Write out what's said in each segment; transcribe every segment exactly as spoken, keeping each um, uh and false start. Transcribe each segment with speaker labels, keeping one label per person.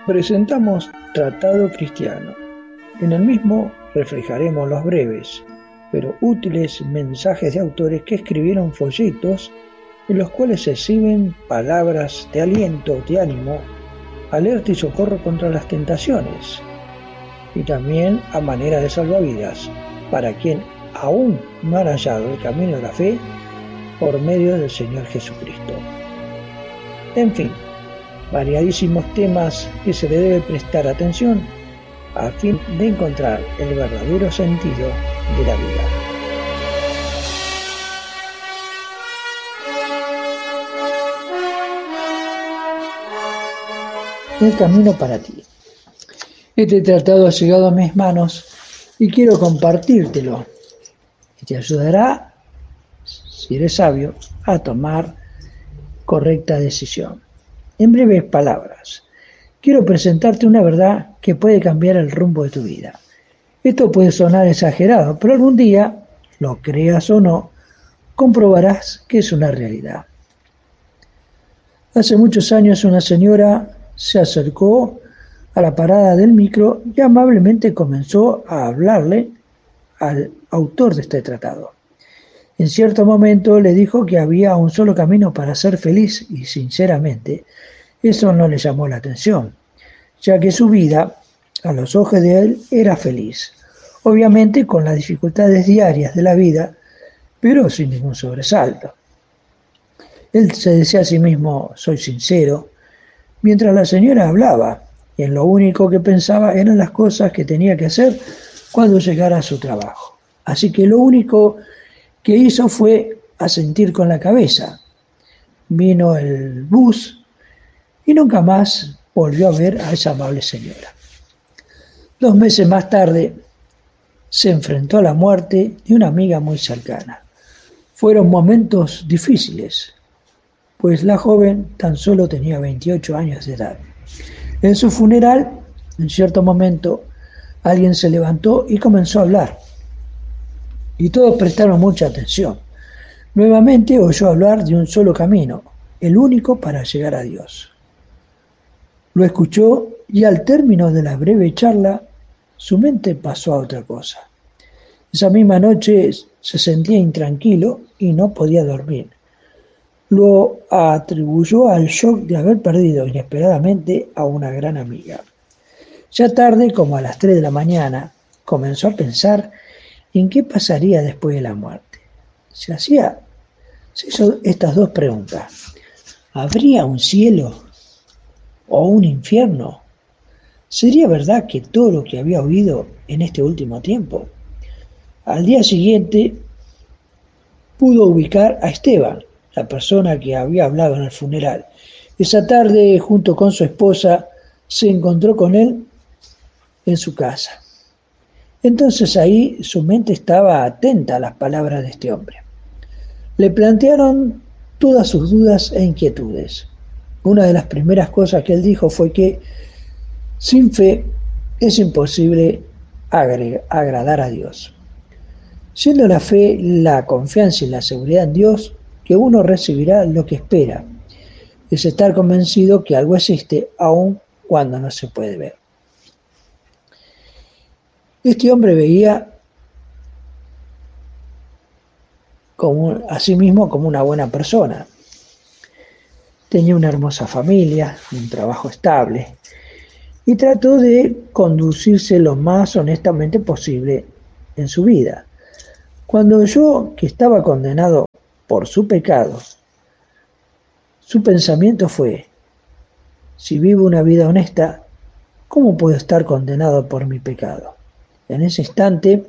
Speaker 1: Presentamos Tratado Cristiano. En el mismo reflejaremos los breves, pero útiles mensajes de autores que escribieron folletos en los cuales se exhiben palabras de aliento, de ánimo, alerta y socorro contra las tentaciones, y también a manera de salvavidas para quien aún no han hallado el camino de la fe por medio del Señor Jesucristo. En fin, variadísimos temas que se le debe prestar atención a fin de encontrar el verdadero sentido de la vida. El camino para ti. Este tratado ha llegado a mis manos y quiero compartírtelo. Y te ayudará, si eres sabio, a tomar correcta decisión. En breves palabras, quiero presentarte una verdad que puede cambiar el rumbo de tu vida. Esto puede sonar exagerado, pero algún día, lo creas o no, comprobarás que es una realidad. Hace muchos años una señora se acercó a la parada del micro y amablemente comenzó a hablarle al autor de este tratado. En cierto momento le dijo que había un solo camino para ser feliz y, sinceramente, eso no le llamó la atención, ya que su vida, a los ojos de él, era feliz, obviamente con las dificultades diarias de la vida, pero sin ningún sobresalto. Él se decía a sí mismo, soy sincero, mientras la señora hablaba, y en lo único que pensaba eran las cosas que tenía que hacer cuando llegara a su trabajo. Así que lo único que hizo fue asentir con la cabeza. Vino el bus y nunca más volvió a ver a esa amable señora. Dos meses más tarde se enfrentó a la muerte de una amiga muy cercana. Fueron momentos difíciles, pues la joven tan solo tenía veintiocho años de edad. En su funeral, en cierto momento, alguien se levantó y comenzó a hablar. Y todos prestaron mucha atención. Nuevamente oyó hablar de un solo camino, el único para llegar a Dios. Lo escuchó y al término de la breve charla, su mente pasó a otra cosa. Esa misma noche se sentía intranquilo y no podía dormir. Lo atribuyó al shock de haber perdido inesperadamente a una gran amiga. Ya tarde, como a las tres de la mañana, comenzó a pensar en qué pasaría después de la muerte. Se hacía, se hizo estas dos preguntas. ¿Habría un cielo o un infierno? ¿Sería verdad que todo lo que había oído en este último tiempo? Al día siguiente pudo ubicar a Esteban, la persona que había hablado en el funeral. Esa tarde, junto con su esposa, se encontró con él en su casa. Entonces ahí su mente estaba atenta a las palabras de este hombre. Le plantearon todas sus dudas e inquietudes. Una de las primeras cosas que él dijo fue que sin fe es imposible agradar a Dios. Siendo la fe la confianza y la seguridad en Dios, que uno recibirá lo que espera. Es estar convencido que algo existe aun cuando no se puede ver. Este hombre veía como, a sí mismo como una buena persona. Tenía una hermosa familia, un trabajo estable y trató de conducirse lo más honestamente posible en su vida. Cuando oyó que estaba condenado por su pecado, su pensamiento fue, si vivo una vida honesta, ¿cómo puedo estar condenado por mi pecado? En ese instante,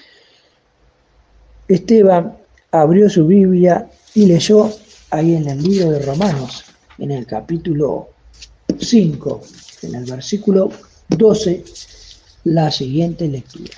Speaker 1: Esteban abrió su Biblia y leyó ahí en el libro de Romanos, en el capítulo cinco, en el versículo doce, la siguiente lectura.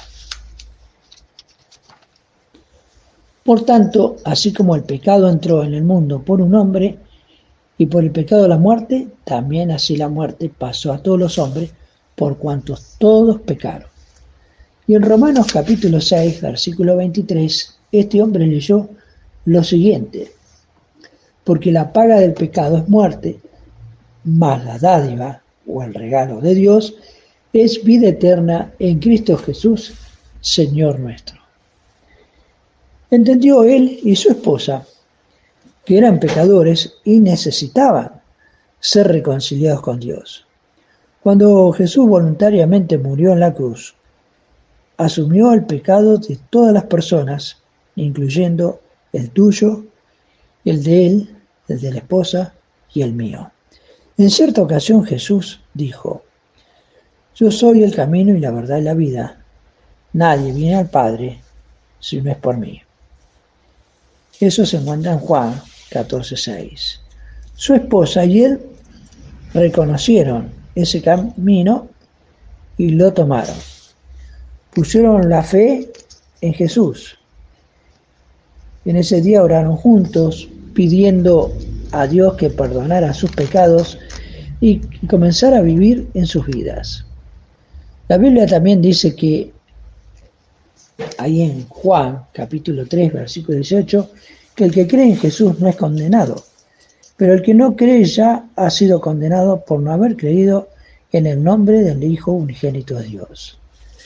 Speaker 1: Por tanto, así como el pecado entró en el mundo por un hombre, y por el pecado la muerte, también así la muerte pasó a todos los hombres, por cuantos todos pecaron. Y en Romanos capítulo seis, versículo veintitrés, este hombre leyó lo siguiente: porque la paga del pecado es muerte, mas la dádiva o el regalo de Dios, es vida eterna en Cristo Jesús, Señor nuestro. Entendió él y su esposa que eran pecadores y necesitaban ser reconciliados con Dios. Cuando Jesús voluntariamente murió en la cruz, asumió el pecado de todas las personas, incluyendo el tuyo, el de él, el de la esposa y el mío. En cierta ocasión Jesús dijo: yo soy el camino y la verdad y la vida. Nadie viene al Padre si no es por mí. Eso se encuentra en Juan catorce seis. Su esposa y él reconocieron ese camino y lo tomaron. Pusieron la fe en Jesús. En ese día oraron juntos, pidiendo a Dios que perdonara sus pecados y comenzara a vivir en sus vidas. La Biblia también dice que ahí en Juan capítulo tres versículo dieciocho, que el que cree en Jesús no es condenado, pero el que no cree ya ha sido condenado por no haber creído en el nombre del Hijo unigénito de Dios.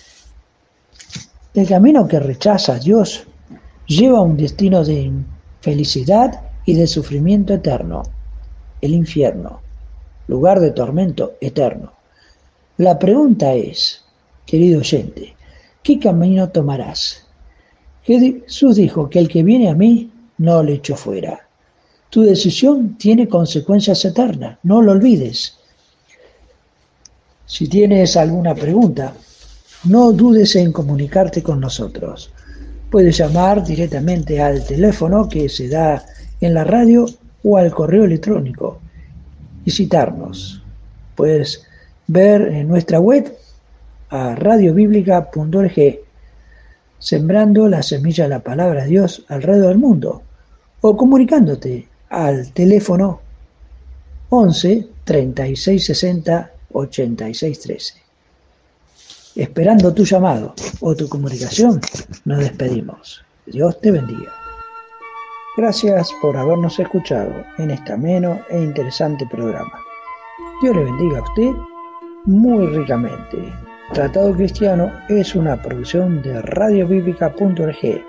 Speaker 1: El camino que rechaza a Dios lleva a un destino de infelicidad y de sufrimiento eterno, el infierno, lugar de tormento eterno. La pregunta es, querido oyente, ¿qué camino tomarás? Jesús dijo que el que viene a mí no le echo fuera. Tu decisión tiene consecuencias eternas, no lo olvides. Si tienes alguna pregunta, no dudes en comunicarte con nosotros. Puedes llamar directamente al teléfono que se da en la radio o al correo electrónico y citarnos. Puedes ver en nuestra web a radio bíblica punto org, sembrando la semilla de la palabra de Dios alrededor del mundo, o comunicándote al teléfono once treinta y seis sesenta ochenta y seis trece. Esperando tu llamado o tu comunicación, nos despedimos. Dios te bendiga. Gracias por habernos escuchado en este ameno e interesante programa. Dios le bendiga a usted muy ricamente. Tratado Cristiano es una producción de radio bíblica punto org.